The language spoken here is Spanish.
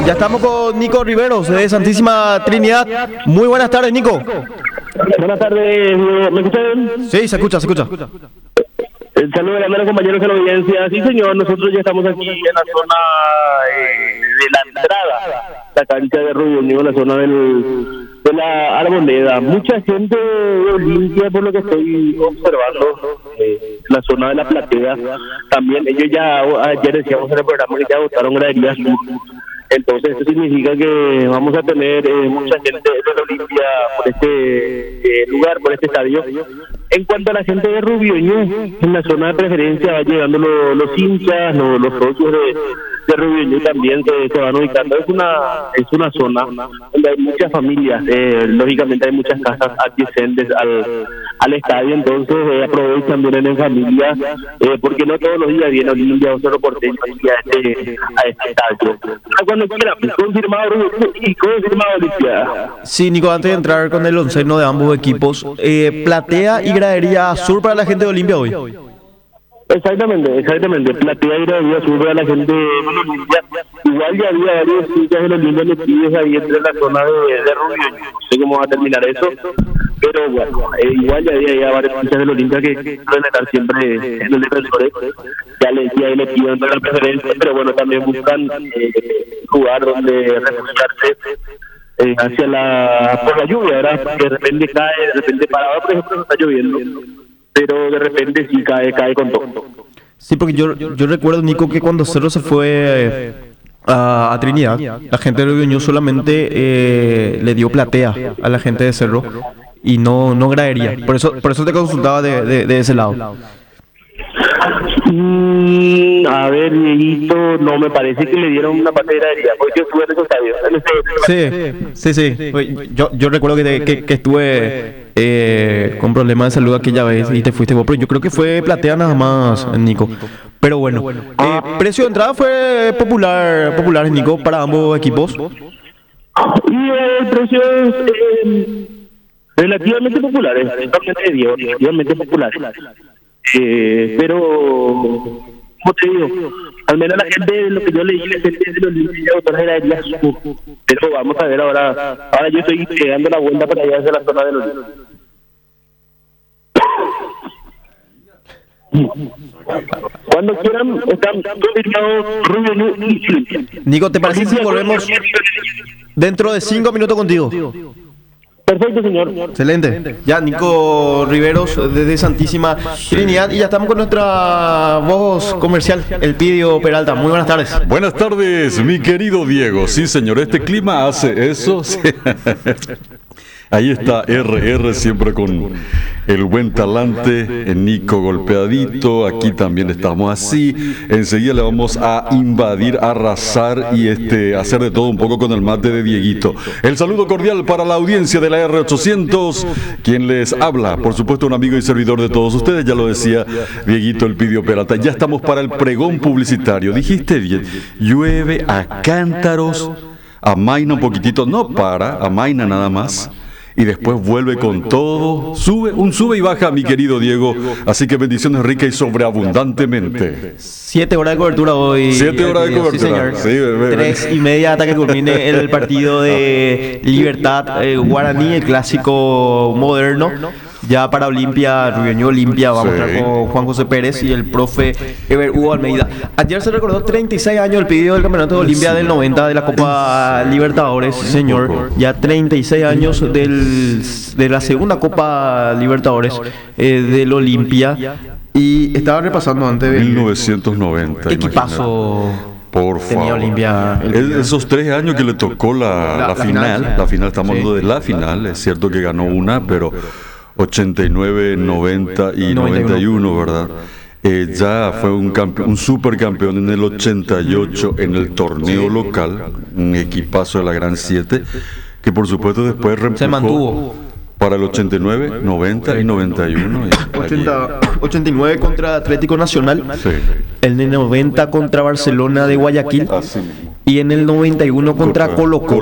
Ya estamos con Nico Riveros de Santísima Trinidad. Muy buenas tardes, Nico. Buenas tardes, ¿me escuchan? Sí, se escucha, se escucha. El saludo de los compañeros de la audiencia. Sí, señor, nosotros ya estamos aquí en la zona de la entrada, la cancha de Rubio Ñu, la zona de la Arboleda. Mucha gente limpia por lo que estoy observando, la zona de la platea. También ellos ya ayer decíamos en el programa que ya votaron gradería sur. Entonces esto significa que vamos a tener mucha gente de la Olimpia por este lugar, por este estadio. En cuanto a la gente de Rubio Ñu, en la zona de preferencia va llegando los hinchas, los socios de Rubio Ñu también se van ubicando. Es una zona donde hay muchas familias, lógicamente hay muchas casas adyacentes al estadio, entonces aprovechan, vienen en familia, porque no todos los días viene Olimpia o Cerro Porteño a este estadio. Cuando quieran, confirmado Rubio Ñu y confirmado Olimpia. Sí, Nico, antes de entrar con el onceno de ambos equipos, platea y gradería sur para la gente de Olimpia hoy. Exactamente. Platea y gradería sur para la gente de Olimpia. Igual ya había varios hinchas de Olimpia metidos ahí entre la zona de Rubio Ñu. No sé cómo va a terminar eso, pero bueno, igual ya había varios hinchas de Olimpia que suelen estar siempre en los defensores. Ya le piden la preferencia, pero bueno, también buscan lugar donde refugiarse hacia por la lluvia, ¿verdad? Porque de repente cae, de repente parado, por ejemplo, está lloviendo, pero de repente sí cae con todo. Sí, porque yo recuerdo, Nico, que cuando Cerro se fue a Trinidad, la gente de Rubio Ñu solamente le dio platea a la gente de Cerro y no gradería. Por eso te consultaba de ese lado. A ver, Dieguito, no me parece que le dieron una pateradería, porque yo estuve en ese estadio. Sí. Yo recuerdo que estuve con problemas de salud aquella vez y te fuiste vos, pero yo creo que fue platea nada más, Nico. Pero bueno, precio de entrada fue popular, Nico, para ambos equipos. Y el precio es relativamente popular, relativamente popular. Pero, como te digo, al menos la gente, lo que yo leí, la gente de los Olimpia otras graderías sur. Pero vamos a ver ahora yo estoy llegando la vuelta para allá hacia la zona de los Cuando quieran, están confirmados Rubio Ñu y Olimpia. Nico, ¿te parece si volvemos dentro de 5 minutos contigo? Perfecto, señor. Excelente. Ya, Nico Riveros desde Santísima Trinidad y ya estamos con nuestra voz comercial, Elpidio Peralta. Muy buenas tardes. Buenas tardes, mi querido Diego. Sí, señor, este clima hace eso. Sí. Ahí está RR siempre con el buen talante, Nico golpeadito, aquí también estamos así. Enseguida le vamos a invadir, arrasar y hacer de todo un poco con el mate de Dieguito. El saludo cordial para la audiencia de la R800, quien les habla, por supuesto un amigo y servidor de todos ustedes, ya lo decía Dieguito Elpidio Peralta. Ya estamos para el pregón publicitario, dijiste bien, llueve a cántaros, amaina un poquitito, no para, amaina nada más. Y después vuelve con todo, sube y baja, mi querido Diego. Así que bendiciones ricas y sobreabundantemente. 7 horas de cobertura hoy. 7 horas de cobertura. Sí, señor. 3:30 hasta que culmine el partido de Libertad Guaraní, el clásico moderno. Ya para Olimpia, Rubio Ñu Olimpia, vamos a estar con Juan José Pérez y el profe Ever Hugo Almeida. Ayer se recordó 36 años el pedido del campeonato de Olimpia del 90 de la Copa Libertadores, señor. Ya 36 años de la segunda Copa Libertadores del Olimpia. Y estaba repasando antes de 1990. Equipazo. Por tenía favor. Olimpia. Esos 3 años que le tocó la final. La final, estamos hablando de la final. Es cierto que ganó una, pero 89, 90 y 91, ¿verdad? Ya fue un supercampeón en el 88 en el torneo local, un equipazo de la Gran 7, que por supuesto después se mantuvo para el 89, 90 y 91. 89 contra Atlético Nacional, sí. En el 90 contra Barcelona de Guayaquil y en el 91 contra Colo-Colo.